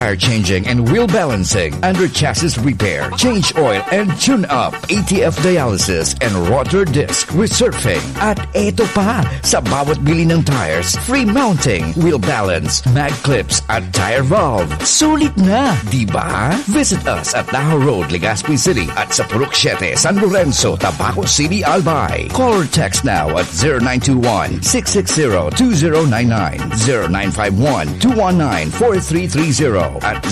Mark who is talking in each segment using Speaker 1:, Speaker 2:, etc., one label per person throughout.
Speaker 1: Tire changing and wheel balancing, under chassis repair, change oil and tune up, ATF dialysis and rotor disc resurfacing. At eto pa, sa bawat bili ng tires, free mounting, wheel balance, mag clips at tire valve. Sulit na, di ba? Visit us at Tahoe Road, Legazpi City at sa Purok 7, San Lorenzo, Tabaco City, Albay. Call or text now at 0921-660-2099, 0951-219-4330 at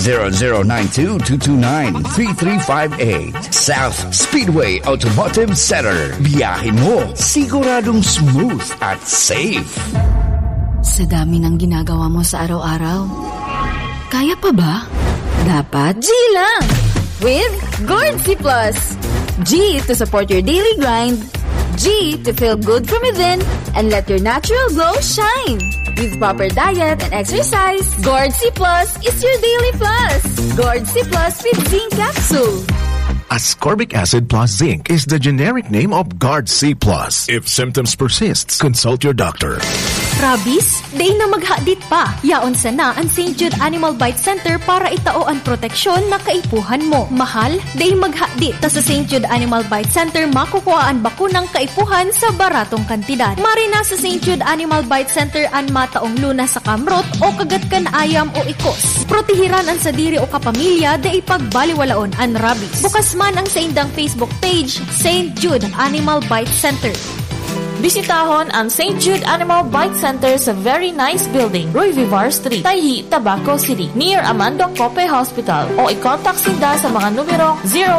Speaker 1: 0092-229-3358. South Speedway Automotive Center. Biyahe mo, siguradong smooth at safe.
Speaker 2: Sa dami ng ginagawa mo sa araw-araw, kaya pa ba? Dapat G lang! With Gourd C+. G to support your daily grind. G to feel good from within and let your natural glow shine. With proper diet and exercise, Gourd C+ is your daily plus. Gourd C+ with zinc capsule.
Speaker 3: Ascorbic acid plus zinc is the generic name of Guard C+. If symptoms persist, consult your doctor.
Speaker 4: Rabies? Day na maghadit pa. Yaon sana ang St. Jude Animal Bite Center para itao ang proteksyon na kaipuhan mo. Mahal? Day maghadit. Ta sa St. Jude Animal Bite Center makukuha ang bakunang kaipuhan sa baratong kantidad. Marina sa St. Jude Animal Bite Center ang mataong luna sa kamrot o kagat kan ayam o ikos. Protehiran ang sadiri o kapamilya da ipagbaliwalaon ang rabies. Bukas man ang sa indang Facebook page, St. Jude Animal Bite Center.
Speaker 5: Bisitahon ang St. Jude Animal Bite Center sa very nice building, Roy Vivar Street, Tayhi, Tabaco City, near Amando Cope Hospital. O i-contact sinda sa mga numero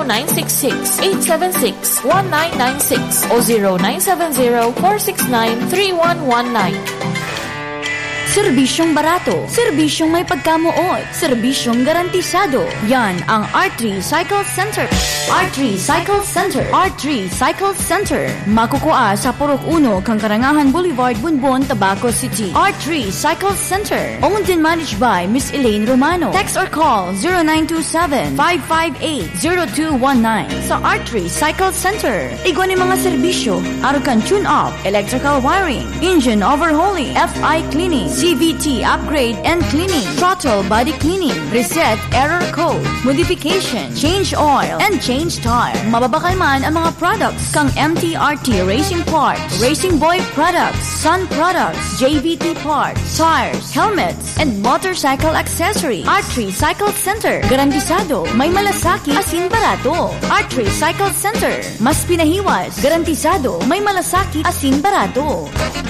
Speaker 5: 0966-876-1996 o 0970-469-3119.
Speaker 4: Serbisyong barato, serbisyong may pagkamuot, serbisyong garantisado. Yan ang R3 Cycle Center. R3 Cycle Center. R3 Cycle Center. Makukuha sa Purok 1, Kangkarangahan Boulevard, Bunbon, Tabaco City. R3 Cycle Center. Owned and managed by Miss Elaine Romano. Text or call 0927-558-0219. Sa R3 Cycle Center. Igwa ni mga serbisyo, arukan tune-up, electrical wiring, engine overhauling, FI cleaning, CVT upgrade and cleaning, throttle body cleaning, reset error code, modification, change oil, and change tire. Mababakal man ang mga products kang MTRT Racing Parts, Racing Boy Products, Sun Products, JVT Parts, tires, helmets, and motorcycle accessory. R3 Cycle Center. Garantisado, may malasaki, asin barato. R3 Cycle Center. Mas pinahiwas, garantisado, may malasaki, asin barato.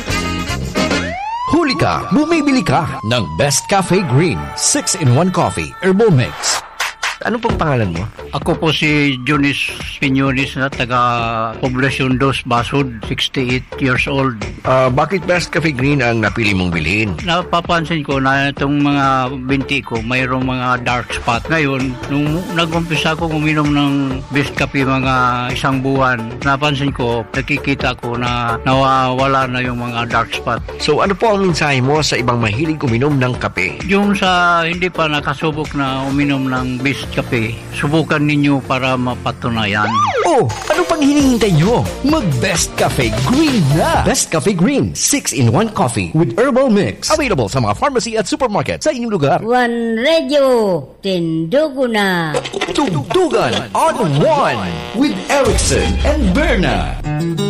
Speaker 1: Huli ka, bumibili ka ng Best Cafe Green 6-in-1 Coffee Herbal Mix.
Speaker 6: Ano pong pangalan mo?
Speaker 7: Ako po si Jonis Pinyonis na taga Poblacion 2, Basud, 68 years old.
Speaker 6: Bakit Best Cafe Green ang napili mong bilhin?
Speaker 7: Napapansin ko na itong mga binti ko mayroong mga dark spot. Ngayon, nung nag-umpisa ko uminom ng Best Cafe mga isang buwan, napansin ko, nakikita ko na nawawala na yung mga dark spot.
Speaker 6: So ano po ang mensahe mo sa ibang mahilig uminom ng kape?
Speaker 7: Yung sa hindi pa nakasubok na uminom ng Best Cafe, subukan ninyo para mapatunayan.
Speaker 1: Oh, ano pang hinihintay nyo? Mag-Best Cafe Green na! Best Cafe Green 6-in-1 Coffee with Herbal Mix. Available sa mga pharmacy at supermarket sa inyong lugar.
Speaker 8: One Radio, tindugo na.
Speaker 1: Tugtugan on One with Erickson and Berna.